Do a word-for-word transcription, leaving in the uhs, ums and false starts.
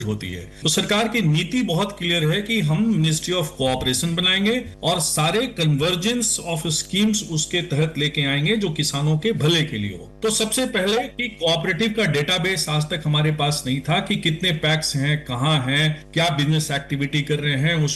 होती है। तो सरकार की नीति बहुत क्लियर है कि हम मिनिस्ट्री ऑफ कोऑपरेशन बनाएंगे और सारे कन्वर्जेंस ऑफ स्कीम्स उसके तहत लेके आएंगे जो किसानों के भले के लिए हो। तो सबसे पहले कि कोऑपरेटिव का डेटाबेस आज तक हमारे पास नहीं था कि कितने पैक्स हैं, कहां हैं, क्या बिजनेस एक्टिविटी कर रहे हैं, उस